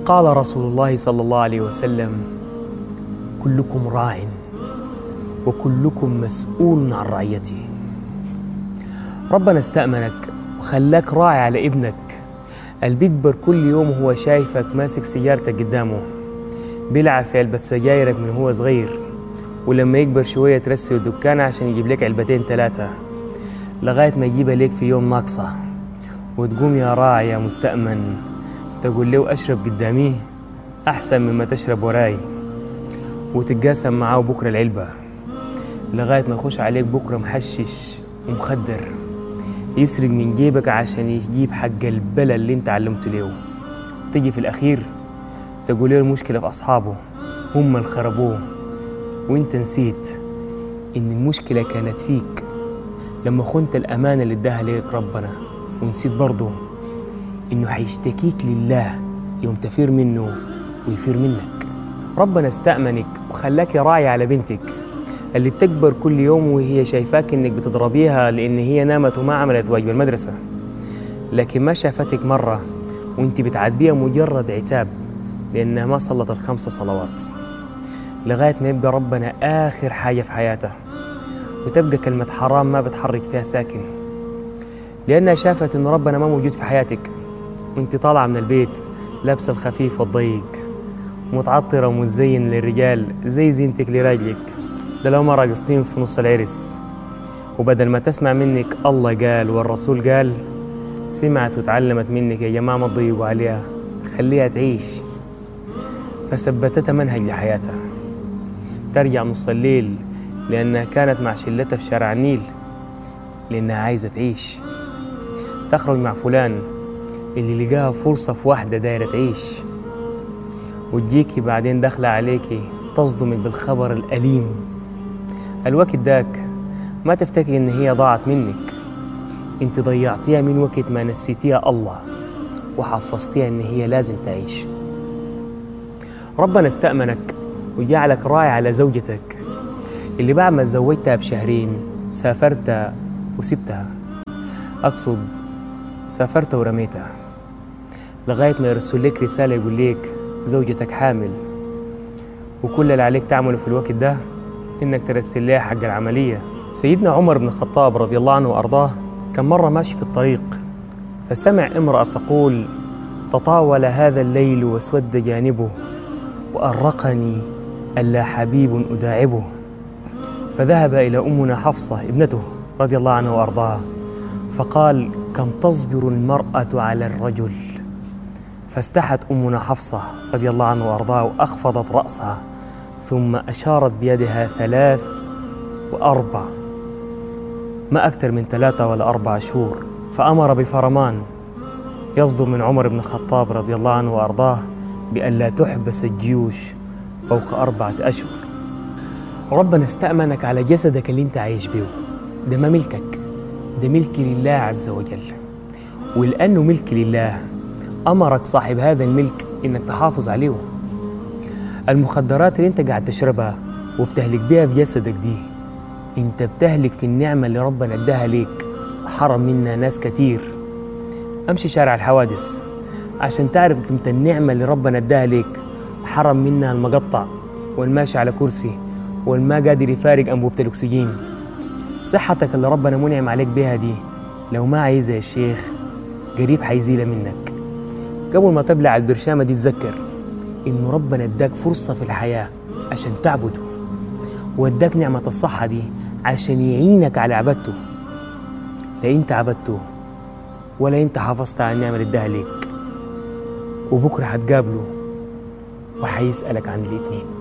قال رسول الله صلى الله عليه وسلم: كلكم راع وكلكم مسؤول عن رعيته. ربنا استأمنك وخلاك راعي على ابنك اللي بيكبر كل يوم وهو شايفك ماسك سيارتك قدامه، بيلعب في علبة سجايرك من هو صغير، ولما يكبر شوية ترسي الدكان عشان يجيب لك علبتين 3 لغاية ما يجيبها لك في يوم ناقصة، وتقوم يا راعي يا مستأمن تقول له أشرب قدامي أحسن مما تشرب وراي، وتتقاسم معاه بكرة العلبة لغاية ما يخش عليك بكرة محشش ومخدر يسرق من جيبك عشان يجيب حق البلا اللي انت علمته له. تيجي في الأخير تقول له المشكلة في أصحابه هم اللي خربوه، وانت نسيت إن المشكلة كانت فيك لما خنت الأمانة اللي اداها ليك ربنا، ونسيت برضه إنه حيشتكيك لله يوم تفير منه ويفير منك. ربنا استأمنك وخلاك راعي على بنتك اللي بتكبر كل يوم وهي شايفاك إنك بتضربيها لأن هي نامت وما عملت واجب المدرسة، لكن ما شافتك مرة وانت بتعاتبيها مجرد عتاب لأنها ما صلت ال5 صلوات، لغاية ما يبقى ربنا آخر حاجة في حياتها وتبقى كلمة حرام ما بتحرك فيها ساكن، لأنها شافت إن ربنا ما موجود في حياتك وانت طالعة من البيت لابسة الخفيف والضيق ومتعطرة ومتزين للرجال زي زينتك لراجلك، ده لو مرة قسطين في نص العرس، وبدل ما تسمع منك الله قال والرسول قال سمعت وتعلمت منك يا جماعة ما تضيقوا عليها خليها تعيش، فثبتتها منهج لحياتها. ترجع نص الليل لأنها كانت مع شلتها في شارع النيل لأنها عايزة تعيش. تخرج مع فلان اللي لقاها فرصة في واحدة دايرة تعيش، وتجيكي بعدين داخلة عليكي تصدمك بالخبر الأليم. الوقت داك ما تفتكر إن هي ضاعت منك، انت ضيعتيها من وقت ما نسيتيها الله وحفظتيها إن هي لازم تعيش. ربنا استأمنك وجعلك راعي على زوجتك اللي بعد ما تزوجتها ب2 سافرت وسبتها، أقصد سافرت ورميتها، لغاية ما يرسل لك رسالة يقول لك زوجتك حامل، وكل اللي عليك تعمله في الوقت ده إنك ترسل لها حق العملية. سيدنا عمر بن الخطاب رضي الله عنه وأرضاه كان مرة ماشي في الطريق فسمع امرأة تقول: تطاول هذا الليل واسود جانبه وأرقني ألا حبيب أداعبه، فذهب إلى أمنا حفصة ابنته رضي الله عنه وأرضاها فقال: كم تصبر المرأة على الرجل؟ فاستحت أمنا حفصة رضي الله عنه وأرضاها وأخفضت رأسها ثم أشارت بيدها 3 و4، ما أكثر من 3 ولا 4 شهور، فأمر بفرمان يصدر من عمر بن الخطاب رضي الله عنه وأرضاه بأن لا تحبس الجيوش فوق 4 أشهر. ربنا استأمنك على جسدك اللي انت عايش بيه، ده ما ملكك، ده ملك لله عز وجل، ولأنه ملك لله أمرك صاحب هذا الملك إنك تحافظ عليه. المخدرات اللي انت قاعد تشربها وبتهلك بيها في جسدك دي انت بتهلك في النعمة اللي ربنا اداها ليك، حرم منها ناس كتير. امشي شارع الحوادث عشان تعرف قيمة النعمة اللي ربنا اداها ليك، حرم منها المقطع والماشي على كرسي والما قادر يفارق أنبوبة الأكسجين. صحتك اللي ربنا منعم عليك بيها دي لو ما عايزها يا شيخ قريب حيزيلها منك. قبل ما تبلع البرشامة دي تذكر إنه ربنا اداك فرصة في الحياة عشان تعبده، واداك نعمة الصحة دي عشان يعينك على عبادته. لا انت عبدته ولا انت حافظت على النعمة اللي اداها ليك، وبكرة هتقابله وحيسألك عن الاتنين.